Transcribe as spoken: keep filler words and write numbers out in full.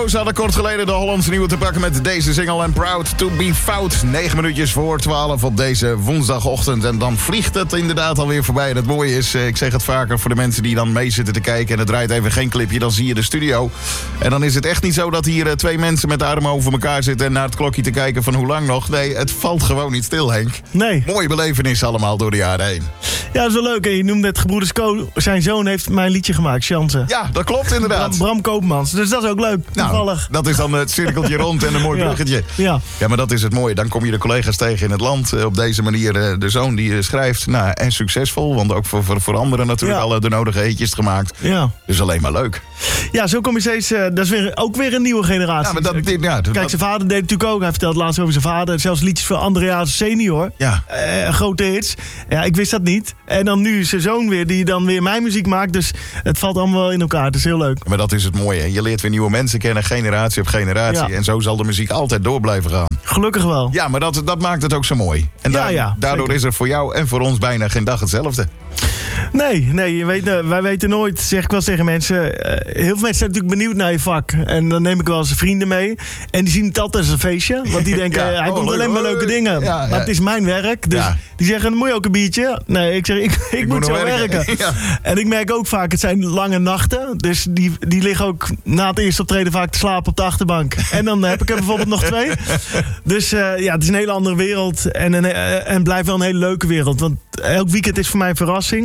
Ze hadden kort geleden de Hollandse nieuwe te pakken met deze single en Proud to be Fout. Negen minuutjes voor twaalf op deze woensdagochtend. En dan vliegt het inderdaad alweer voorbij. En het mooie is, ik zeg het vaker voor de mensen die dan mee zitten te kijken... en het draait even geen clipje, dan zie je de studio. En dan is het echt niet zo dat hier twee mensen met de armen over elkaar zitten... en naar het klokje te kijken van hoe lang nog. Nee, het valt gewoon niet stil, Henk. Nee. Mooie belevenis allemaal door de jaren heen. Ja, dat is wel leuk. En je noemde het Gebroeders Co. Zijn zoon heeft mijn liedje gemaakt, Chance. Ja, dat klopt inderdaad. Bram, Bram Koopmans. Dus dat is ook leuk, toevallig. Nou, dat is dan het cirkeltje rond en een mooi bruggetje. Ja. Ja. ja, maar dat is het mooie. Dan kom je de collega's tegen in het land. Op deze manier de zoon die schrijft. Nou, en succesvol. Want ook voor, voor, voor anderen natuurlijk ja. alle de nodige eetjes gemaakt. Ja. Dus alleen maar leuk. Ja, zo kom je steeds... Uh, dat is weer, ook weer een nieuwe generatie. Ja, maar dat, dit, ja, Kijk, dat, zijn vader deed het natuurlijk ook. Hij vertelde laatst over zijn vader. Zelfs liedjes van Andreas senior. Ja. Uh, grote hits. Ja, ik wist dat niet. En dan nu zijn zoon weer, die dan weer mijn muziek maakt. Dus het valt allemaal wel in elkaar. Het is heel leuk. Maar dat is het mooie. Je leert weer nieuwe mensen kennen, generatie op generatie. Ja. En zo zal de muziek altijd door blijven gaan. Gelukkig wel. Ja, maar dat, dat maakt het ook zo mooi. En ja, da- ja, daardoor zeker. is er voor jou en voor ons bijna geen dag hetzelfde. Nee, nee je weet, uh, wij weten nooit, zeg ik wel tegen mensen... Uh, heel veel mensen zijn natuurlijk benieuwd naar je vak. En dan neem ik wel eens vrienden mee. En die zien het altijd als een feestje. Want die denken, ja, uh, hij oh, komt leuk, alleen maar leuke dingen. Ja, maar ja. het is mijn werk. Dus ja. die zeggen, moet je ook een biertje? Nee, ik zeg, ik, ik, ik moet, moet zo werken. werken. Ja. En ik merk ook vaak, het zijn lange nachten. Dus die, die liggen ook na het eerste optreden vaak te slapen op de achterbank. En dan heb ik er bijvoorbeeld nog twee. Dus uh, ja, het is een hele andere wereld. En, een, uh, en blijft wel een hele leuke wereld. Want elk weekend is voor mij een verrassing.